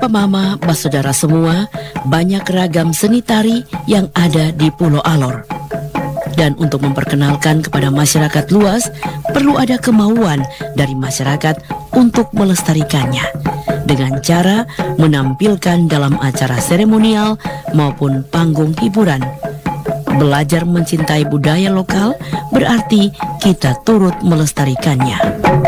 Papa Mama, Saudara semua, banyak ragam seni tari yang ada di Pulau Alor. Dan untuk memperkenalkan kepada masyarakat luas, perlu ada kemauan dari masyarakat untuk melestarikannya dengan cara menampilkan dalam acara seremonial maupun panggung hiburan. Belajar mencintai budaya lokal berarti kita turut melestarikannya.